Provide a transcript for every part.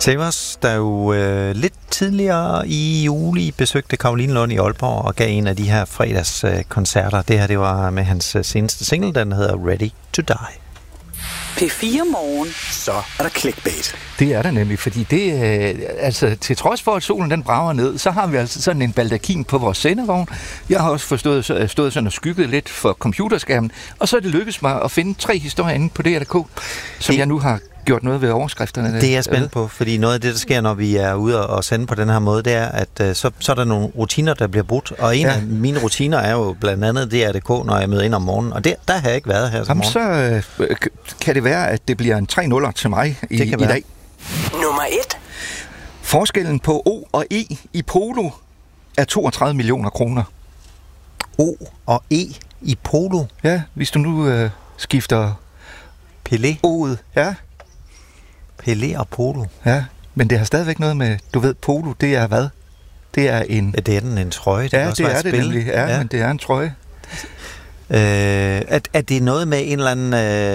Tevers, der jo lidt tidligere i juli besøgte Caroline Lund i Aalborg og gav en af de her fredagskoncerter. Det her, det var med hans seneste single, den hedder Ready to Die. P4 Morgen. Så er der clickbait. Det er der nemlig, fordi det, altså til trods for, at solen den brager ned, så har vi altså sådan en baldakin på vores sendevogn. Jeg har også stået sådan og skygget lidt for computerskærmen, og så er det lykkedes mig at finde 3 historier inde på DR.dk, som jeg nu har gjort noget ved overskrifterne. Det er jeg spændt på, fordi noget af det, der sker, når vi er ude og sende på den her måde, det er, at så er der nogle rutiner, der bliver brudt. Og en af mine rutiner er jo blandt andet DR.dk, når jeg møder ind om morgenen. Og der har jeg ikke været her til morgen. Så kan det være, at det bliver en 3-0'er til mig i dag. Nummer 1. Forskellen på O og E i polo er 32 millioner kroner. O og E i polo? Ja, hvis du nu skifter Pelé. O'et. Ja. Pelé og polo. Ja, men det har stadigvæk noget med, du ved, polo, det er hvad? Det er en... Ja, det er en trøje. Det ja, det er det nemlig. Ja, men det er en trøje. Er det noget med en eller anden...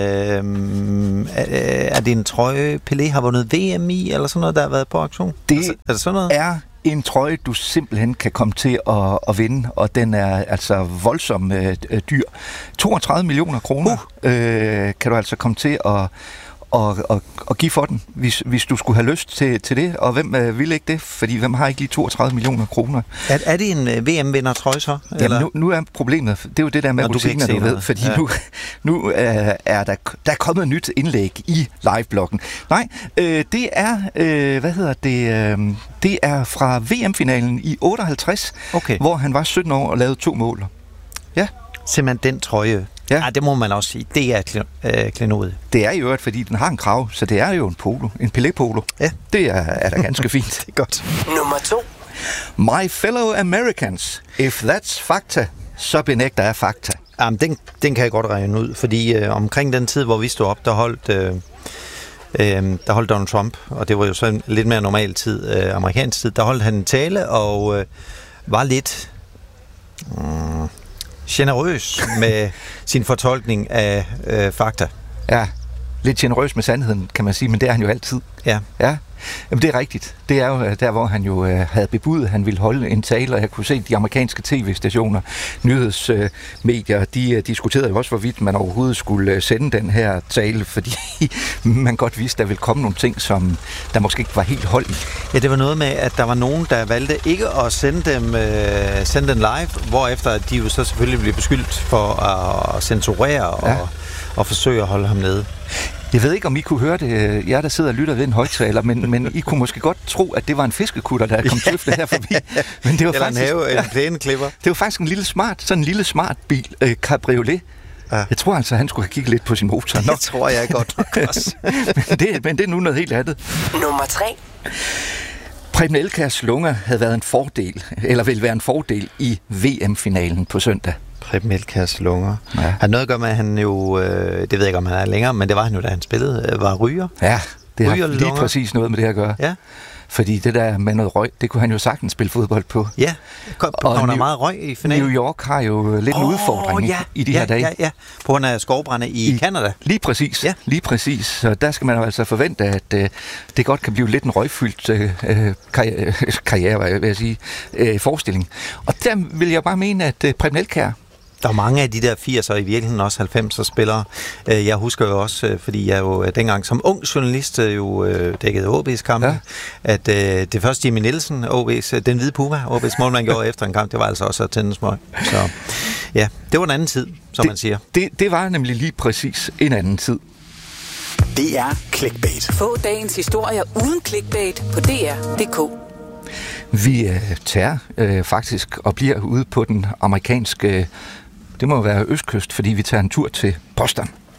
er det en trøje, Pelé har vundet VM i, eller sådan noget, der har været på auktion? Det er det sådan noget? Er en trøje, du simpelthen kan komme til at vinde, og den er altså voldsomt dyr. 32 millioner kroner kan du altså komme til at give for den, hvis du skulle have lyst til det. Og hvem vil ikke det? Fordi hvem har ikke lige 32 millioner kroner? Er det en VM-vinder trøje så? Jamen, nu er problemet, det er jo det der med rutiner, du ved. Fordi nu er der kommet et nyt indlæg i livebloggen. Nej, det er, det er fra VM-finalen i 58, hvor han var 17 år og lavede 2 mål. Ja. Simpelthen den trøje. Ja, det må man også sige. Det er klenodiet. Det er jo øvrigt, fordi den har en krav, så det er jo en polo. En Pelé-polo. Ja. Det er da ganske fint. Det er godt. Nummer 2. My fellow Americans, if that's fakta, så benægter jeg fakta. Jamen, den kan jeg godt regne ud, fordi omkring den tid, hvor vi stod op, der holdt Donald Trump, og det var jo så en lidt mere normal tid, amerikansk tid, der holdt han en tale, og var lidt... generøs med sin fortolkning af fakta. Ja, lidt generøs med sandheden, kan man sige, men det er han jo altid. Ja. Jamen, det er rigtigt. Det er jo der, hvor han jo havde bebudet, at han ville holde en tale, og jeg kunne se de amerikanske tv-stationer, nyhedsmedier, de diskuterede jo også, hvorvidt man overhovedet skulle sende den her tale, fordi man godt vidste, der ville komme nogle ting, som der måske ikke var helt hold i. Ja, det var noget med, at der var nogen, der valgte ikke at sende den live, hvorefter de jo så selvfølgelig blev beskyldt for at censurere og forsøge at holde ham nede. Jeg ved ikke, om I kunne høre det, jeg der sidder og lytter ved en højtaler, men I kunne måske godt tro, at det var en fiskekutter, der kom tøflet her forbi. Men det var eller faktisk, en plæneklipper. Det var faktisk en lille smart bil, cabriolet. Ja. Jeg tror altså, han skulle have kigget lidt på sin motor. Det tror jeg godt også. men det er nu noget helt andet. Nummer 3. Preben Elkjærs lunger havde været en fordel, eller vil være en fordel i VM-finalen på søndag. Preben Elkjærs lunger. Ja. Han noget at gøre med, at han jo, det ved jeg ikke, om han er længere, men det var han jo, da han spillede, var ryger. Ja, det har lige præcis noget med det at gøre. Ja. Fordi det der med noget røg, det kunne han jo sagtens spille fodbold på. Ja, kommer der meget røg i finalen? New York har jo lidt en udfordring i de her dage. Ja, på grund af skovbrænde i Canada. Lige præcis, lige præcis. Så der skal man jo altså forvente, at det godt kan blive lidt en røgfyldt karriere, vil jeg sige, forestilling. Og der vil jeg bare mene, at Preben Elkjær, der er mange af de der 80'er, i virkeligheden også 90'er spillere. Jeg husker jo også, fordi jeg jo dengang som ung journalist jo dækkede AaB's kampe, at det første Jimmy Nielsen, den hvide puma, AaB's målmand gjorde efter en kamp, det var altså også at tænde smøg. Så ja, det var en anden tid, som man siger. Det var nemlig lige præcis en anden tid. Det er clickbait. Få dagens historier uden clickbait på DR.dk. Vi tager faktisk og bliver ude på den amerikanske, det må være østkyst, fordi vi tager en tur til Boston.